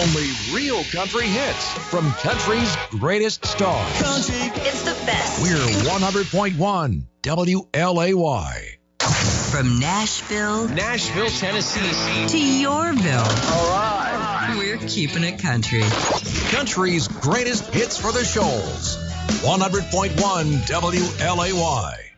Only real country hits from country's greatest stars. Country. It's the best. We're 100.1 WLAY. From Nashville, Tennessee. to Yorville. All right. We're keeping it country. Country's greatest hits for the shoals. 100.1 WLAY.